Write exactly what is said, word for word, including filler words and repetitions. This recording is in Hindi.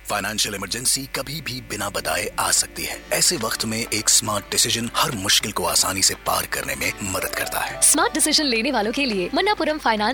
फाइनेंशियल इमरजेंसी कभी भी बिना बताए आ सकती है। ऐसे वक्त में एक स्मार्ट डिसीजन हर मुश्किल को आसानी से पार करने में मदद करता है। स्मार्ट डिसीजन लेने वालों के लिए मन्नापुरम फाइनेंस